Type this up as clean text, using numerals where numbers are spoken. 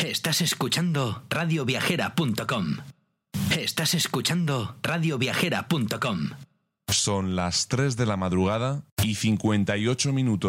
Estás escuchando radioviajera.com. Estás escuchando radioviajera.com. Son las 3 de la madrugada y 58 minutos.